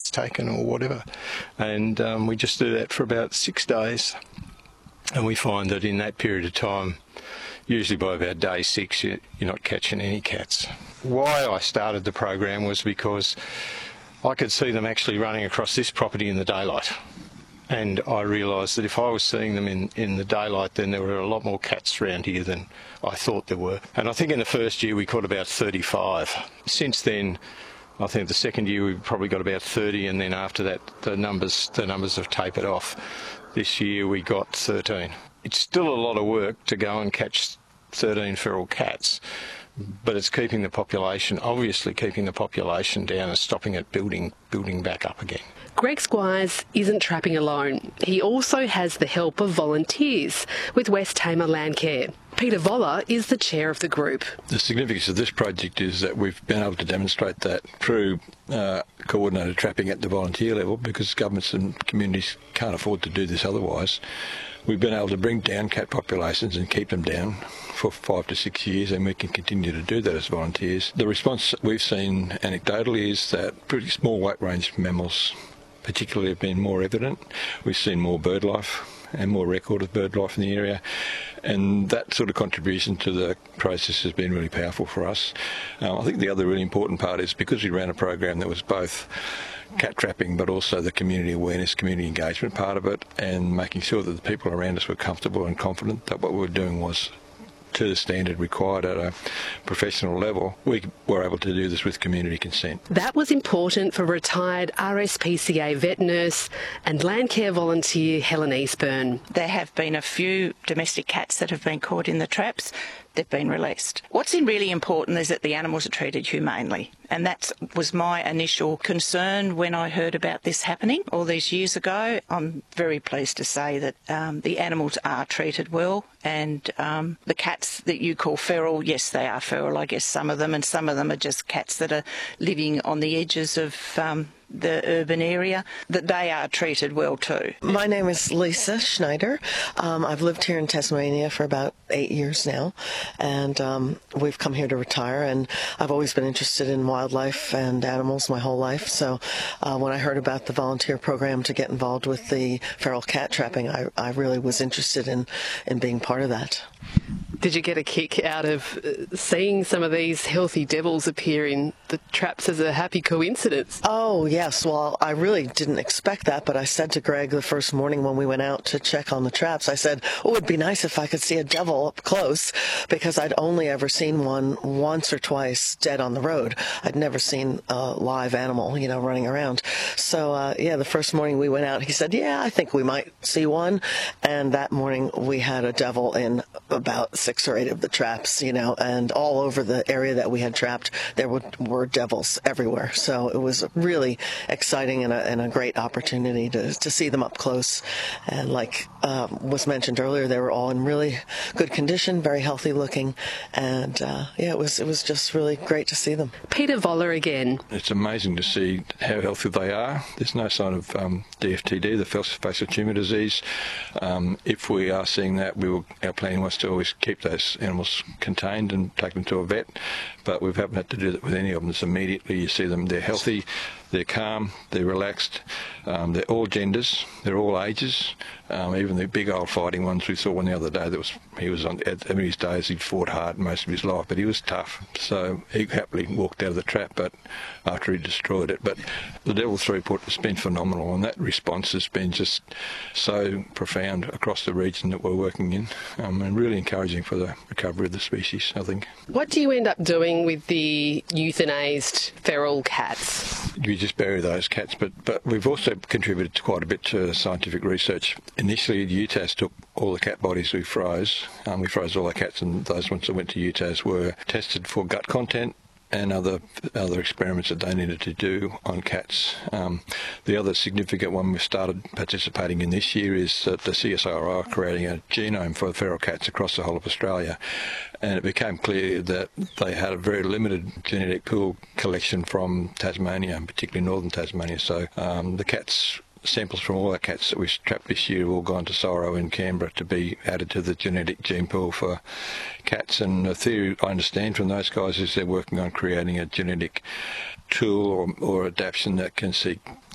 cats taken or whatever. And we just do that for about 6 days. And we find that in that period of time, usually by about day 6, you're not catching any cats. Why I started the program was because I could see them actually running across this property in the daylight. And I realised that if I was seeing them in the daylight, then there were a lot more cats around here than I thought there were. And I think in the first year we caught about 35. Since then, I think the second year we probably got about 30, and then after that the numbers have tapered off. This year we got 13. It's still a lot of work to go and catch 13 feral cats, but it's keeping the population, obviously keeping the population down and stopping it building back up again. Greg Squires isn't trapping alone. He also has the help of volunteers with West Tamar Landcare. Peter Voller is the chair of the group. The significance of this project is that we've been able to demonstrate that through coordinated trapping at the volunteer level, because governments and communities can't afford to do this otherwise. We've been able to bring down cat populations and keep them down for 5 to 6 years, and we can continue to do that as volunteers. The response that we've seen anecdotally is that pretty small weight range mammals particularly have been more evident. We've seen more bird life and more record of bird life in the area, and that sort of contribution to the process has been really powerful for us. I think the other really important part is because we ran a program that was both cat trapping but also the community awareness, community engagement part of it, and making sure that the people around us were comfortable and confident that what we were doing was to the standard required at a professional level, we were able to do this with community consent. That was important for retired RSPCA vet nurse and Landcare volunteer Helen Eastburn. There have been a few domestic cats that have been caught in the traps. They've been released. What's really important is that the animals are treated humanely, and that was my initial concern when I heard about this happening all these years ago. I'm very pleased to say that the animals are treated well, and the cats that you call feral, yes, they are feral, I guess, some of them, and some of them are just cats that are living on the edges of the urban area, that they are treated well too. My name is Lisa Schneider. I've lived here in Tasmania for about 8 years now, and we've come here to retire, and I've always been interested in wildlife and animals my whole life. So when I heard about the volunteer program to get involved with the feral cat trapping, I really was interested in being part of that. Did you get a kick out of seeing some of these healthy devils appear in the traps as a happy coincidence? Oh, yes. Well, I really didn't expect that, but I said to Greg the first morning when we went out to check on the traps, I said, oh, it'd be nice if I could see a devil up close, because I'd only ever seen one once or twice dead on the road. I'd never seen a live animal, running around. So, the first morning we went out, he said, yeah, I think we might see one. And that morning we had a devil in about 6 or 8 of the traps, and all over the area that we had trapped, there were devils everywhere. So it was really exciting and a great opportunity to see them up close. And like was mentioned earlier, they were all in really good condition, very healthy looking, and it was just really great to see them. Peter Voller again. It's amazing to see how healthy they are. There's no sign of DFTD, the facial tumour disease. If we are seeing that, our plan was to always keep those animals contained and take them to a vet, but we haven't had to do that with any of them. So immediately you see them, they're healthy, they're calm, they're relaxed, they're all genders, they're all ages, even the big old fighting ones. We saw one the other day he was on his days, he'd fought hard most of his life, but he was tough, so he happily walked out of the trap, but after he destroyed it. But the devil's throughput has been phenomenal, and that response has been just so profound across the region that we're working in, and really encouraging for the recovery of the species, I think. What do you end up doing with the euthanized feral cats? We just bury those cats, but we've also contributed quite a bit to scientific research. Initially, UTAS took all the cat bodies we froze. We froze all the cats, and those ones that went to UTAS were tested for gut content and other experiments that they needed to do on cats. The other significant one we've started participating in this year is that the CSIRO are creating a genome for feral cats across the whole of Australia, and it became clear that they had a very limited genetic pool collection from Tasmania, and particularly northern Tasmania. So the samples from all our cats that we've trapped this year have all gone to CSIRO in Canberra to be added to the genetic gene pool for cats. And the theory I understand from those guys is they're working on creating a genetic tool or adaptation that can seek